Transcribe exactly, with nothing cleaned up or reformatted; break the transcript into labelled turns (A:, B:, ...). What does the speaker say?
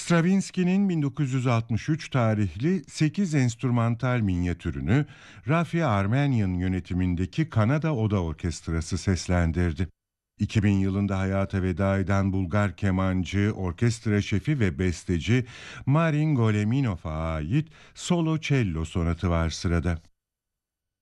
A: Stravinsky'nin bin dokuz yüz altmış üç tarihli sekiz enstrümantal minyatürünü Rafi Armenian yönetimindeki Kanada Oda Orkestrası seslendirdi. iki bin yılında hayata veda eden Bulgar kemancı, orkestra şefi ve besteci Marin Goleminov'a ait Solo Cello sonatı var sırada.